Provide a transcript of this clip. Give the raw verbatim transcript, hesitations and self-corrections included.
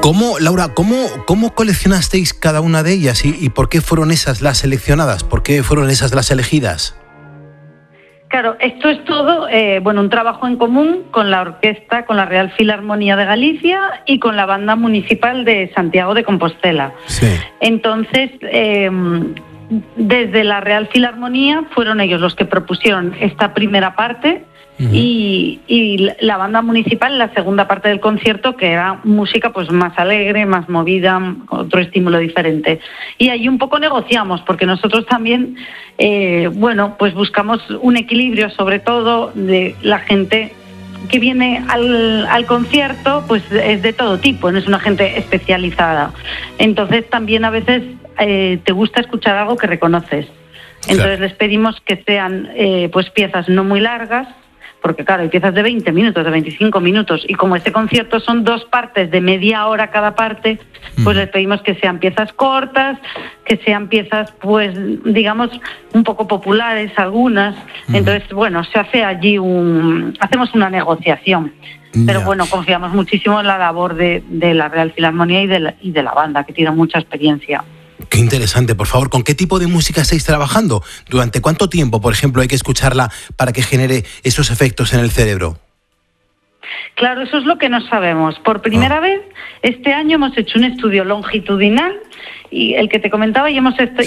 ¿Cómo, Laura, cómo, cómo coleccionasteis cada una de ellas y, y por qué fueron esas las seleccionadas? ¿Por qué fueron esas las elegidas? Claro, esto es todo, eh, bueno, un trabajo en común con la orquesta, con la Real Filarmonía de Galicia y con la Banda Municipal de Santiago de Compostela. Sí. Entonces, eh, desde la Real Filarmonía fueron ellos los que propusieron esta primera parte. Uh-huh. y, y la banda municipal la segunda parte del concierto, que era música pues más alegre, más movida, otro estímulo diferente. Y ahí un poco negociamos, porque nosotros también, eh, bueno, pues buscamos un equilibrio, sobre todo de la gente que viene al, al concierto, pues es de todo tipo, no es una gente especializada. Entonces también a veces eh, te gusta escuchar algo que reconoces. Entonces claro, les pedimos que sean eh, pues piezas no muy largas, porque claro, hay piezas de veinte minutos, de veinticinco minutos, y como este concierto son dos partes de media hora cada parte, pues mm. les pedimos que sean piezas cortas, que sean piezas, pues, digamos, un poco populares algunas. Mm. Entonces, bueno, se hace allí un... hacemos una negociación. Yeah. Pero bueno, confiamos muchísimo en la labor de, de la Real Filarmonía y de la, y de la banda, que tiene mucha experiencia. Qué interesante, por favor, ¿con qué tipo de música estáis trabajando? ¿Durante cuánto tiempo, por ejemplo, hay que escucharla para que genere esos efectos en el cerebro? Claro, eso es lo que no sabemos. Por primera oh. vez, este año hemos hecho un estudio longitudinal, y el que te comentaba, y hemos est-